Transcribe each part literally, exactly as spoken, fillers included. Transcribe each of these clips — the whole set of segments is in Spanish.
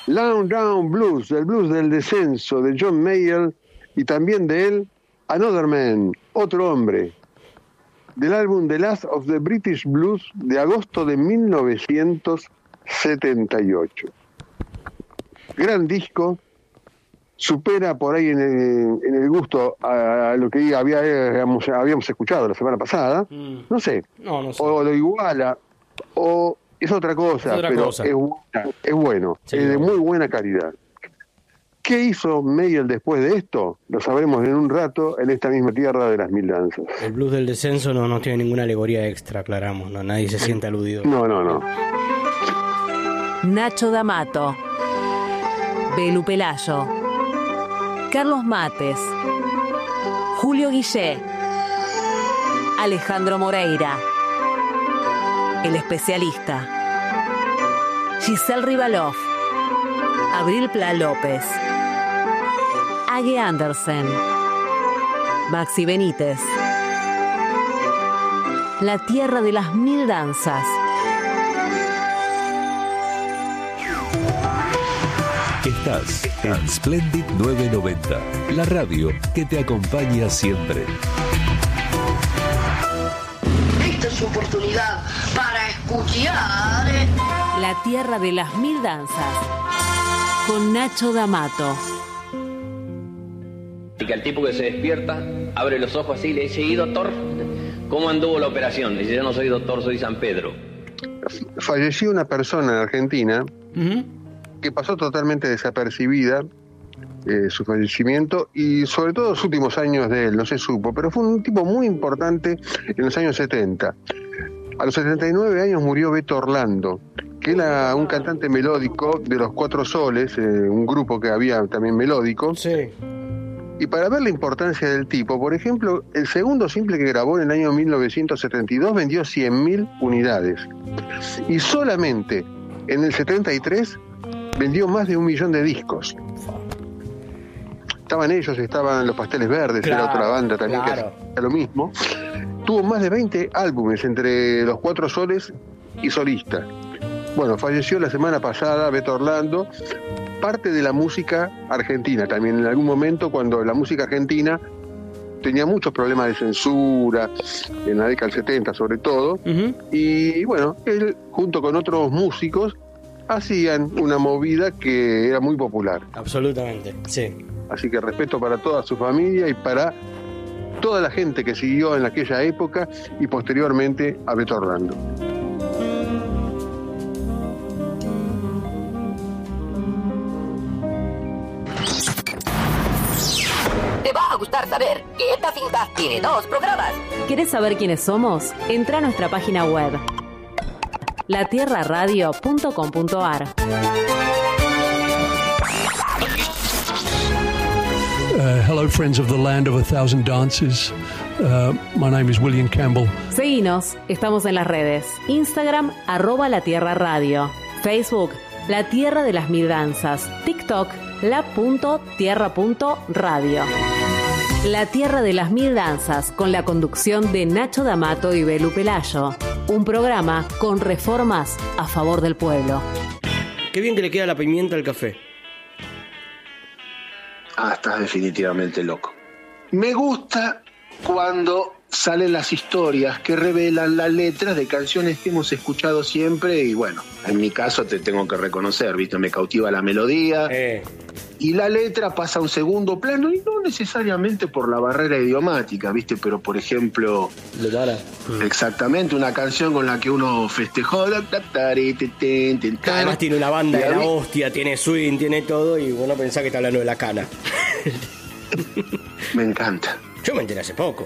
Low Down Blues, el blues del descenso de John Mayall, y también de él Another Man, otro hombre, del álbum The Last of the British Blues de agosto de mil novecientos setenta y ocho. Gran disco, supera por ahí en el, en el gusto a, a lo que había, habíamos, habíamos escuchado la semana pasada, mm. no sé, no, no sé, o lo iguala, o es otra cosa, es otra pero cosa. Es, buena, es bueno, sí, es de muy buena calidad. ¿Qué hizo Mayall después de esto? Lo sabremos en un rato en esta misma tierra de las mil danzas. El blues del descenso no, no tiene ninguna alegoría extra, aclaramos, no, nadie se siente aludido. No, no, no. Nacho D'Amato, Belu Pelayo, Carlos Mates, Julio Guillé, Alejandro Moreira, El Especialista, Giselle Rivalov, Abril Pla López, Ague Andersen, Maxi Benítez. La tierra de las mil danzas. Estás en Splendid novecientos noventa, la radio que te acompaña siempre. Esta es su oportunidad para escuchar La tierra de las mil danzas con Nacho D'Amato. Y que al tipo que se despierta abre los ojos así y le dice: ¿y doctor? ¿Cómo anduvo la operación? Dice: yo no soy doctor, soy San Pedro. Falleció una persona en Argentina uh-huh. que pasó totalmente desapercibida eh, su fallecimiento, y sobre todo los últimos años de él, no se supo, pero fue un tipo muy importante en los años setenta. A los setenta y nueve años murió Beto Orlando, que era un cantante melódico de los Cuatro Soles, eh, un grupo que había también melódico. Sí. Y para ver la importancia del tipo, por ejemplo, el segundo simple que grabó en el año mil novecientos setenta y dos vendió cien mil unidades. Y solamente en el setenta y tres vendió más de un millón de discos. Estaban ellos, estaban Los Pasteles Verdes, claro, era otra banda también claro. que hacía lo mismo. Tuvo más de veinte álbumes entre los Cuatro Soles y solista. Bueno, falleció la semana pasada Beto Orlando, parte de la música argentina también, en algún momento cuando la música argentina tenía muchos problemas de censura, en la década del setenta sobre todo, uh-huh. y bueno, él junto con otros músicos hacían una movida que era muy popular. Absolutamente, sí. Así que respeto para toda su familia y para toda la gente que siguió en aquella época y posteriormente a Beto Orlando. Te va a gustar saber que esta cinta tiene dos programas. ¿Quieres saber quiénes somos? Entra a nuestra página web la tierra radio punto com punto a r. Uh, hello, friends of the land of a thousand dances. Uh, my name is William Campbell. Seguinos, estamos en las redes. Instagram, arroba La Tierra Radio. Facebook, La Tierra de las Mil Danzas. TikTok, la.tierra.radio. La Tierra de las Mil Danzas, con la conducción de Nacho D'Amato y Belu Pelayo. Un programa con reformas a favor del pueblo. Qué bien que le queda la pimienta al café. Ah, estás definitivamente loco. Me gusta cuando salen las historias que revelan las letras de canciones que hemos escuchado siempre, y bueno, en mi caso te tengo que reconocer, ¿viste? Me cautiva la melodía eh. y la letra pasa a un segundo plano, y no necesariamente por la barrera idiomática, ¿viste? Pero por ejemplo, exactamente, una canción con la que uno festejó, además tiene una banda de la hostia, tiene swing, tiene todo, y bueno, pensá que está hablando de La Cana. Me encanta. Yo me enteré hace poco.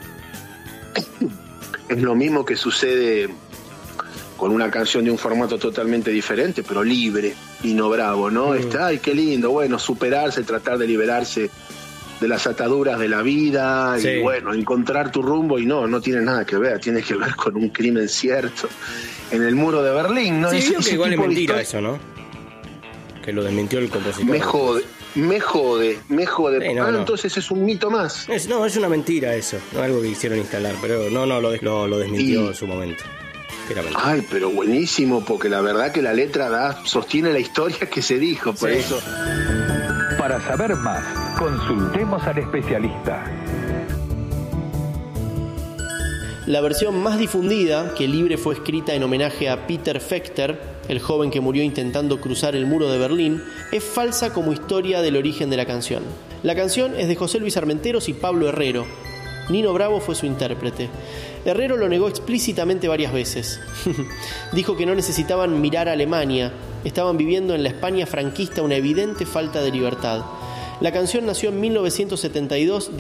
Es lo mismo que sucede con una canción de un formato totalmente diferente, pero libre, Nino Bravo, ¿no? Mm. Está, ay, qué lindo, bueno, superarse, tratar de liberarse de las ataduras de la vida, sí. Y bueno, encontrar tu rumbo, y no, no tiene nada que ver, tiene que ver con un crimen cierto en el muro de Berlín, ¿no? Sí, ese, yo que igual es mentira eso, ¿no? Que lo desmintió el compositor. Me jode. Me jode, me jode. Sí, no, ah, no. Entonces es un mito más. Es, no, es una mentira eso. No algo que quisieron instalar, pero no, no, lo, lo, lo desmintió y, en su momento. Ay, pero buenísimo, porque la verdad que la letra da, sostiene la historia que se dijo, por sí. eso. Para saber más, consultemos al especialista. La versión más difundida, que libre fue escrita en homenaje a Peter Fechter, el joven que murió intentando cruzar el muro de Berlín, es falsa como historia del origen de la canción. La canción es de José Luis Armenteros y Pablo Herrero. Nino Bravo fue su intérprete. Herrero lo negó explícitamente varias veces. Dijo que no necesitaban mirar a Alemania, estaban viviendo en la España franquista una evidente falta de libertad. La canción nació en mil novecientos setenta y dos